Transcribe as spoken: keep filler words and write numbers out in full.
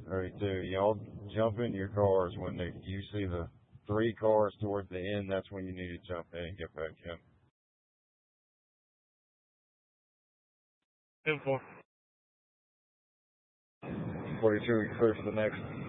thirty-two. Y'all jump into your cars when they, you see the three cars towards the end. That's when you need to jump in and get back in. ten four. forty-two, clear for the next.